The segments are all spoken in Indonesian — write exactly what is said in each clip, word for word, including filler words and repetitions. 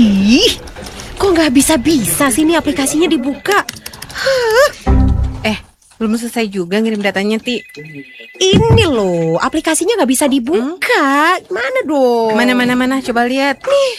Ih, kok nggak bisa-bisa sih ini aplikasinya dibuka? Hah, Eh, belum selesai juga ngirim datanya, Ti. ini loh, aplikasinya nggak bisa dibuka. Mana dong? Mana, mana, mana, coba lihat. Nih.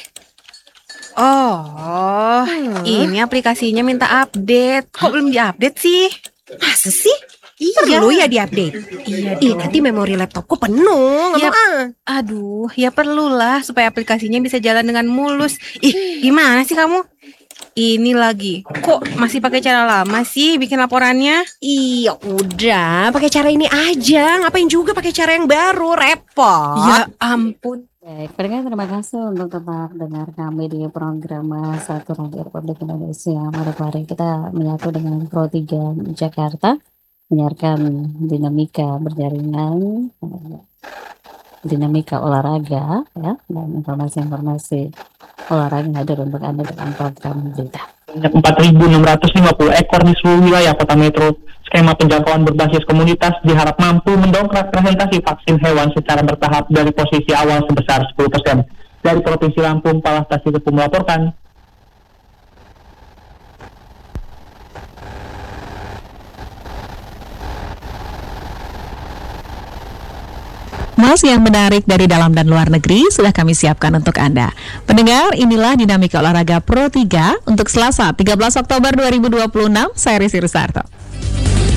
Oh, Hmm. ini aplikasinya minta update. Kok belum diupdate sih? Masa sih? Iya. Perlu ya diupdate? Iya Ih, dong. nanti memori laptopku penuh. Nggak Ya, mau ah. aduh, ya perlulah supaya aplikasinya bisa jalan dengan mulus. Ih, gimana sih kamu? Ini lagi, kok masih pakai cara lama sih bikin laporannya? Iya, udah pakai cara ini aja. Ngapain juga pakai cara yang baru? Repot. Ya ampun. Baik, pendengar terima kasih untuk tetap dengar kami di program Satu Radio Republik Indonesia. Mari-mari kita menyatu dengan Pro tiga Jakarta, menyiarkan dinamika berjaringan, dinamika olahraga, ya, dan informasi-informasi olahraga yang hadir untuk Anda dalam program berita. empat ribu enam ratus lima puluh ekor di seluruh wilayah kota metro. Skema penjangkauan berbasis komunitas diharap mampu mendongkrak presentasi vaksin hewan secara bertahap dari posisi awal sebesar sepuluh persen. Dari Provinsi Lampung, Palastasi Tepu melaporkan. Mas yang menarik dari dalam dan luar negeri sudah kami siapkan untuk Anda. Pendengar, inilah dinamika olahraga Pro tiga untuk Selasa tiga belas Oktober dua ribu dua puluh enam. Saya Risi Rusarto.